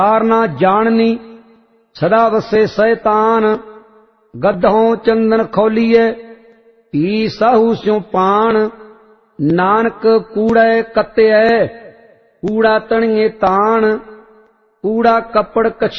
तार ना जाननी सदा वसे शैतान। गद्धों चंदन खौलिए पी साहू स्यों पान। नानक कूड़े कत्ते कूड़ा तणिए तान। कूड़ा कपड़ कछी